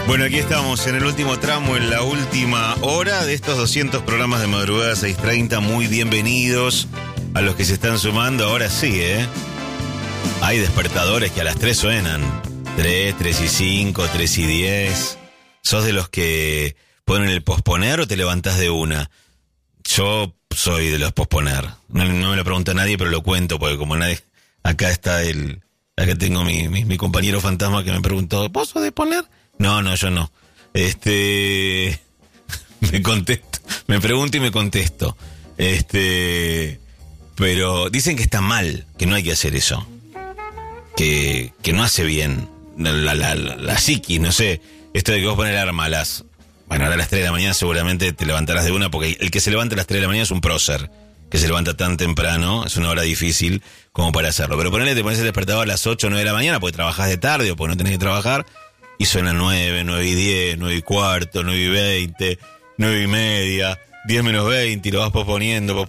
Bueno, aquí estamos en el último tramo, en la última hora de estos 200 programas de madrugada 6:30. Muy bienvenidos a los que se están sumando. Ahora sí, hay despertadores que a las 3 suenan. 3, 3 y 5, 3 y 10. ¿Sos de los que ponen el posponer o te levantás de una? Yo soy de los posponer. No me lo pregunta nadie, pero lo cuento porque como nadie... Acá está acá tengo mi compañero fantasma que me preguntó, ¿vos sos de poner? No, yo no. Me contesto. Me pregunto y me contesto. Pero dicen que está mal, que no hay que hacer eso. Que no hace bien. La psiquis, no sé. Esto de que vos pones el alarma ahora a las 3 de la mañana seguramente te levantarás de una, porque el que se levanta a las 3 de la mañana es un prócer, que se levanta tan temprano, es una hora difícil como para hacerlo. Pero ponele, te pones el despertador a las 8 o 9 de la mañana porque trabajás de tarde o porque no tenés que trabajar, y suena 9, 9 y 10, 9 y cuarto, 9 y 20, 9 y media, 10 menos 20, y lo vas posponiendo.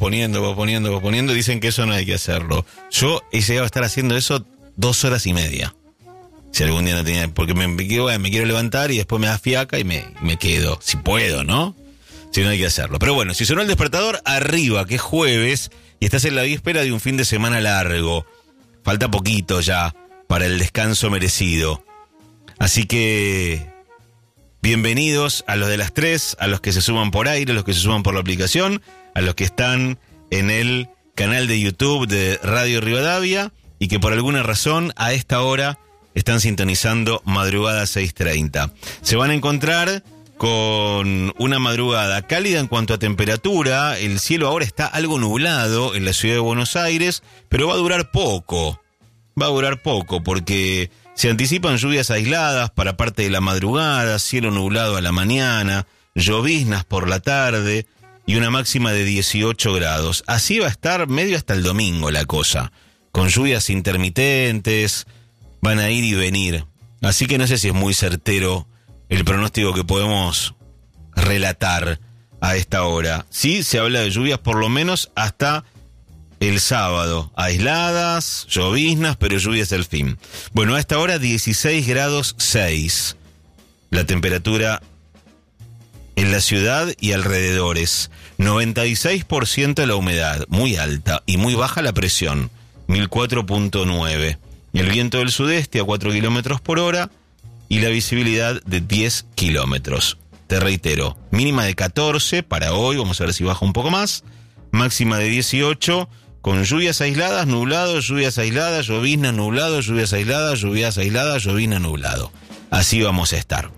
Dicen que eso no hay que hacerlo. Yo he llegado a estar haciendo eso 2 horas y media. Si algún día no tenía... Porque me quiero levantar y después me da fiaca y me quedo. Si puedo, ¿no? Si no, hay que hacerlo. Pero bueno, si sonó el despertador, arriba, que es jueves, y estás en la víspera de un fin de semana largo. Falta poquito ya para el descanso merecido. Así que... bienvenidos a los de las 3, a los que se suman por aire, a los que se suman por la aplicación, a los que están en el canal de YouTube de Radio Rivadavia y que por alguna razón a esta hora están sintonizando Madrugada 6:30. Se van a encontrar con una madrugada cálida en cuanto a temperatura. El cielo ahora está algo nublado en la ciudad de Buenos Aires, pero va a durar poco. Porque se anticipan lluvias aisladas para parte de la madrugada, cielo nublado a la mañana, lloviznas por la tarde y una máxima de 18 grados. Así va a estar medio hasta el domingo la cosa, con lluvias intermitentes, van a ir y venir. Así que no sé si es muy certero el pronóstico que podemos relatar a esta hora. Sí, se habla de lluvias por lo menos hasta el sábado, aisladas, lloviznas, pero lluvias al fin. Bueno, a esta hora 16 grados 6. La temperatura en la ciudad y alrededores. 96% la humedad, muy alta, y muy baja la presión, 1004.9. El viento del sudeste a 4 kilómetros por hora y la visibilidad de 10 kilómetros. Te reitero, mínima de 14 para hoy, vamos a ver si baja un poco más. Máxima de 18, con lluvias aisladas, nublado, lluvias aisladas, lloviznas, nublado, lluvias aisladas, llovizna, nublado. Así vamos a estar.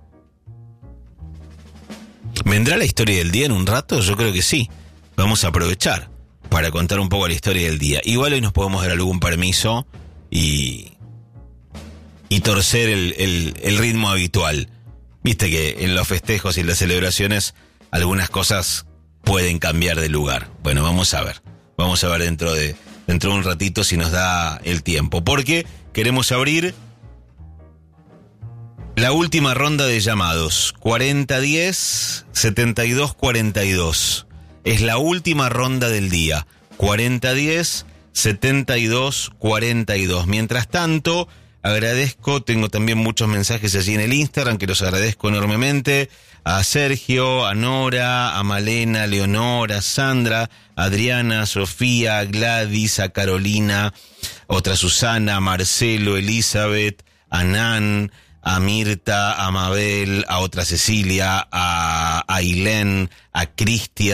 ¿Vendrá la historia del día en un rato? Yo creo que sí. Vamos a aprovechar para contar un poco la historia del día. Igual hoy nos podemos dar algún permiso y torcer el ritmo habitual. Viste que en los festejos y en las celebraciones algunas cosas pueden cambiar de lugar. Bueno, vamos a ver dentro de un ratito si nos da el tiempo, porque queremos abrir la última ronda de llamados, 4010-7242. Es la última ronda del día, 4010-7242. Mientras tanto, agradezco, tengo también muchos mensajes allí en el Instagram, que los agradezco enormemente, a Sergio, a Nora, a Malena, a Leonor, a Sandra, a Adriana, a Sofía, a Gladys, a Carolina, otra Susana, a Marcelo, Elizabeth, a Nan, a Mirta, a Mabel, a otra Cecilia, a Ailén, a Cristian,